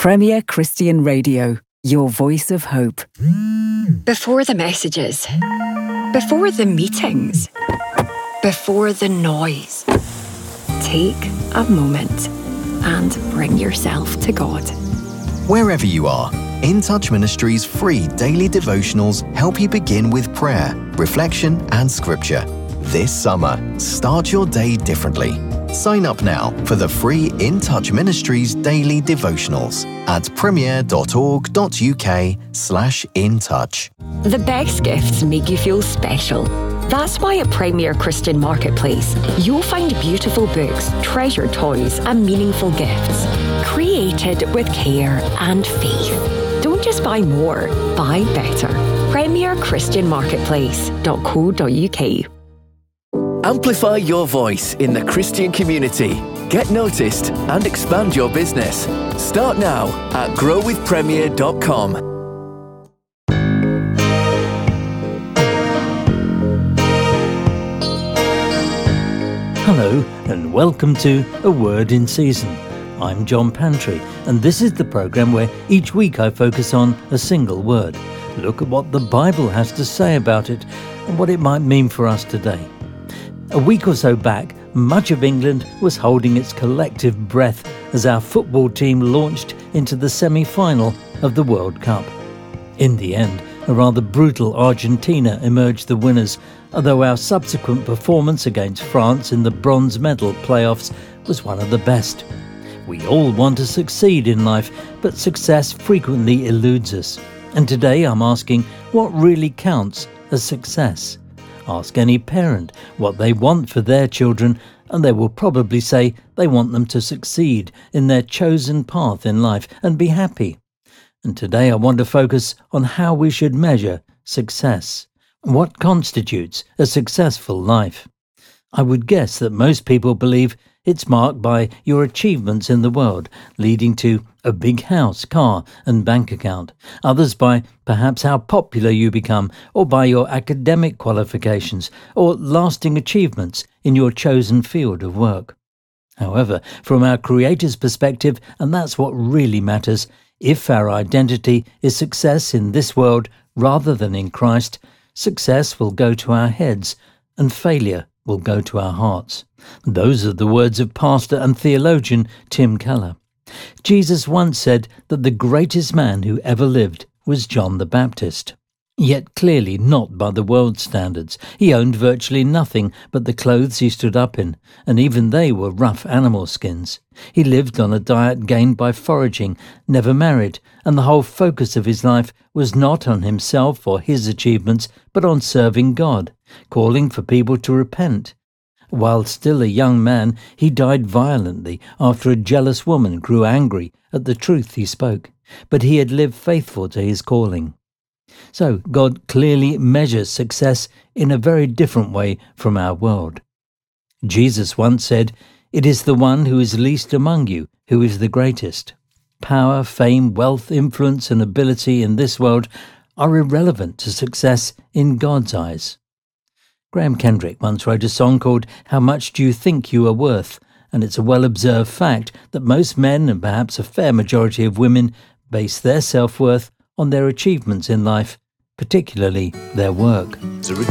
Premier Christian Radio, your voice of hope. Before the messages, before the meetings, before the noise, take a moment and bring yourself to God. Wherever you are, In Touch Ministries' free daily devotionals help you begin with prayer, reflection and scripture. This summer, start your day differently. Sign up now for the free In Touch Ministries daily devotionals at premier.org.uk/intouch. The best gifts make you feel special. That's why at Premier Christian Marketplace, you'll find beautiful books, treasure toys, and meaningful gifts, created with care and faith. Don't just buy more, buy better. PremierChristianMarketplace.co.uk. Amplify your voice in the Christian community. Get noticed and expand your business. Start now at growwithpremier.com. Hello and welcome to A Word in Season. I'm John Pantry, and this is the programme where each week I focus on a single word, look at what the Bible has to say about it and what it might mean for us today. A week or so back, much of England was holding its collective breath as our football team launched into the semi-final of the World Cup. In the end, a rather brutal Argentina emerged the winners, although our subsequent performance against France in the bronze medal playoffs was one of the best. We all want to succeed in life, but success frequently eludes us. And today I'm asking what really counts as success. Ask any parent what they want for their children, and they will probably say they want them to succeed in their chosen path in life and be happy. And today I want to focus on how we should measure success. What constitutes a successful life? I would guess that most people believe it's marked by your achievements in the world, leading to a big house, car and bank account. Others by perhaps how popular you become, or by your academic qualifications, or lasting achievements in your chosen field of work. However, from our Creator's perspective, and that's what really matters, if our identity is success in this world rather than in Christ, success will go to our heads and failure will go to our hearts. Those are the words of pastor and theologian Tim Keller. Jesus once said that the greatest man who ever lived was John the Baptist. Yet clearly not by the world's standards. He owned virtually nothing but the clothes he stood up in, and even they were rough animal skins. He lived on a diet gained by foraging, never married, and the whole focus of his life was not on himself or his achievements, but on serving God, calling for people to repent. While still a young man, he died violently after a jealous woman grew angry at the truth he spoke, but he had lived faithful to his calling. So God clearly measures success in a very different way from our world. Jesus once said, "It is the one who is least among you who is the greatest." Power, fame, wealth, influence and ability in this world are irrelevant to success in God's eyes. Graham Kendrick once wrote a song called "How Much Do You Think You Are Worth?" And it's a well-observed fact that most men, and perhaps a fair majority of women, base their self-worth on their achievements in life, particularly their work.